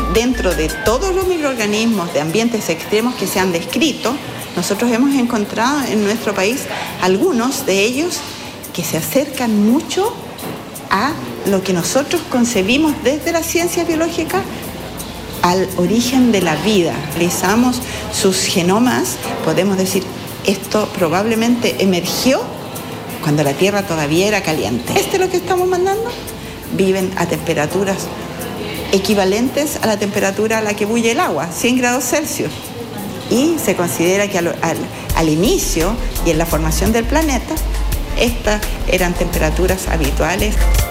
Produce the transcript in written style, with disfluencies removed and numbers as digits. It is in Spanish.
dentro de todos los microorganismos de ambientes extremos que se han descrito, nosotros hemos encontrado en nuestro país algunos de ellos que se acercan mucho a lo que nosotros concebimos desde la ciencia biológica al origen de la vida. Realizamos sus genomas, podemos decir, esto probablemente emergió cuando la Tierra todavía era caliente. ¿Este es lo que estamos mandando? Viven a temperaturas equivalentes a la temperatura a la que bulle el agua, 100 grados Celsius. Y se considera que al inicio y en la formación del planeta, estas eran temperaturas habituales.